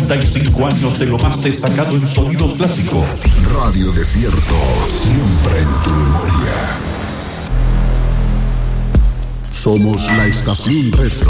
35 años de lo más destacado en sonidos clásicos. Radio Desierto, siempre en tu memoria. Somos la estación retro.